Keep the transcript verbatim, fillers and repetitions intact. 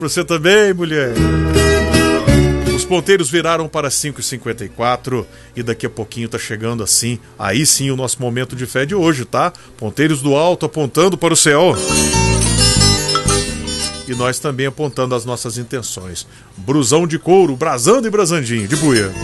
Você também, mulher. Os ponteiros viraram para cinco e cinquenta e quatro e daqui a pouquinho tá chegando assim, aí sim o nosso momento de fé de hoje, tá? Ponteiros do alto apontando para o céu. E nós também apontando as nossas intenções. Brusão de couro, brasando e brasandinho, de buia.